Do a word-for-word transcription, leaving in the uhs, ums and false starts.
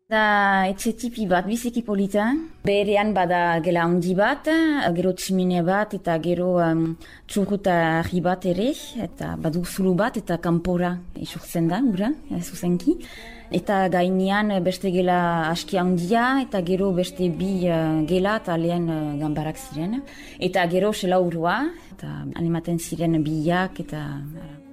Da etxe tipi bat, biziki polita. Berean bada gela handi bat, gero tximine bat, eta gero um, txurrutarri bat ere, eta badu zulu bat, eta kanpora isurtzen da, ura, zuzenki. Eta gainean beste gela aski handia, eta gero beste bi uh, gela eta lehen uh, ganbarak ziren. Eta gero selaurua, eta animaten ziren biak, eta...